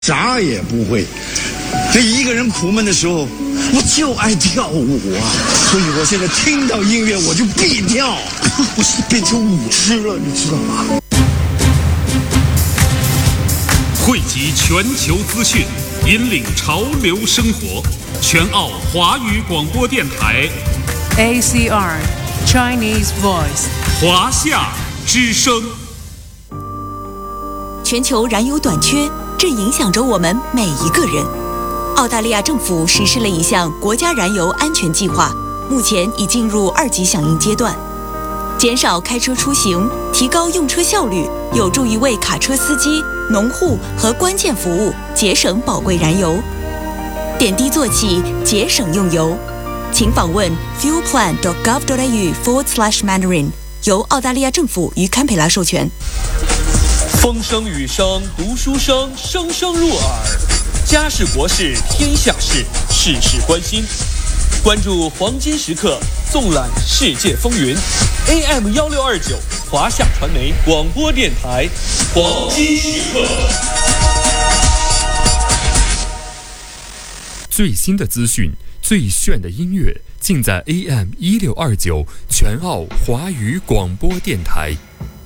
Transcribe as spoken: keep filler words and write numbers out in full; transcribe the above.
啥也不会。这一个人苦闷的时候，我就爱跳舞啊！所以我现在听到音乐我就必跳，我是变成舞痴了，你知道吗？ 汇集全球资讯，引领潮流生活。全澳华语广播电台 A C R Chinese Voice 华夏之声。 全球燃油短缺正影响着我们每一个人。澳大利亚政府实施了一项国家燃油安全计划，目前已进入二级响应阶段。减少开车出行，提高用车效率，有助于为卡车司机、农户和关键服务节省宝贵燃油。点滴做起，节省用油。请访问 fuelplan dot gov dot a u forward slash mandarin， 由澳大利亚政府与堪培拉授权。 风声雨声读书声，声声入耳。家事国事天下事，事事关心。关注黄金时刻，纵览世界风云。A M 一六二九华夏传媒广播电台，黄金时刻。 最新的资讯，最炫的音乐，尽在 A M 一六二九全澳华语广播电台。